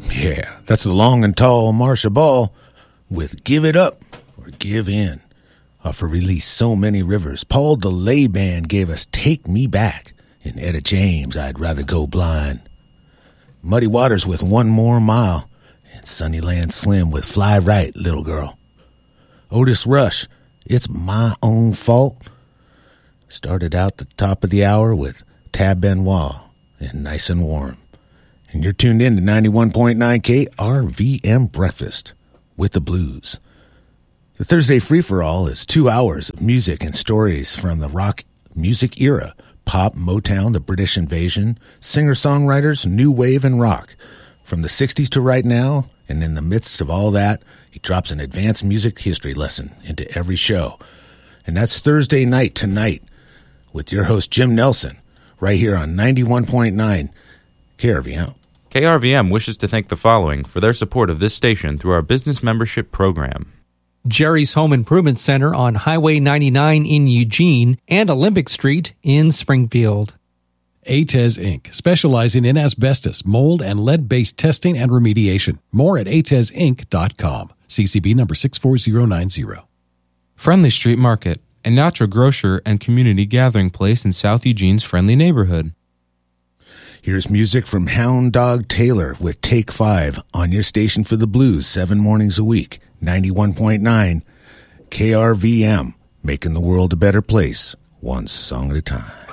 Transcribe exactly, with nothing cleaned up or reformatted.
Yeah, that's the long and tall Marcia Ball with Give It Up or Give In. Off her release So Many Rivers, Paul DeLay Band gave us Take Me Back, and Etta James, I'd Rather Go Blind. Muddy Waters with One More Mile, and Sunnyland Slim with Fly Right, Little Girl. Otis Rush, It's My Own Fault. Started out the top of the hour with Tab Benoit and Nice and Warm. And you're tuned in to ninety-one point nine K R V M Breakfast with the Blues. The Thursday Free-For-All is two hours of music and stories from the rock music era, pop, Motown, the British Invasion, singer-songwriters, new wave, and rock. From the sixties to right now, and in the midst of all that, he drops an advanced music history lesson into every show. And that's Thursday night tonight with your host, Jim Nelson, right here on ninety-one point nine K R V M. K R V M wishes to thank the following for their support of this station through our business membership program. Jerry's Home Improvement Center on Highway ninety-nine in Eugene and Olympic Street in Springfield. A T E S Incorporated, specializing in asbestos, mold, and lead-based testing and remediation. More at A T E S inc dot com. C C B number six four zero nine zero. Friendly Street Market, a natural grocer and community gathering place in South Eugene's friendly neighborhood. Here's music from Hound Dog Taylor with Take Five on your station for the blues seven mornings a week. ninety-one point nine K R V M, making the world a better place, one song at a time.